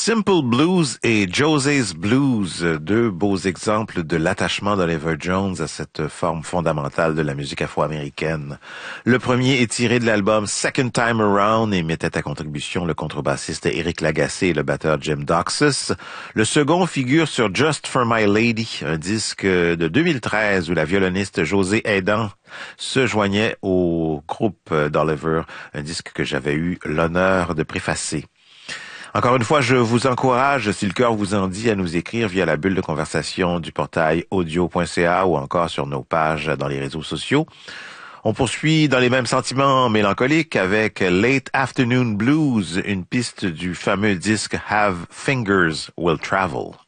Simple Blues et Jose's Blues, deux beaux exemples de l'attachement d'Oliver Jones à cette forme fondamentale de la musique afro-américaine. Le premier est tiré de l'album Second Time Around et mettait à contribution le contrebassiste Eric Lagacé et le batteur Jim Doxus. Le second figure sur Just for My Lady, un disque de 2013 où la violoniste José Aidan se joignait au groupe d'Oliver, un disque que j'avais eu l'honneur de préfacer. Encore une fois, je vous encourage, si le cœur vous en dit, à nous écrire via la bulle de conversation du portail audio.ca ou encore sur nos pages dans les réseaux sociaux. On poursuit dans les mêmes sentiments mélancoliques avec Late Afternoon Blues, une piste du fameux disque Have Fingers Will Travel.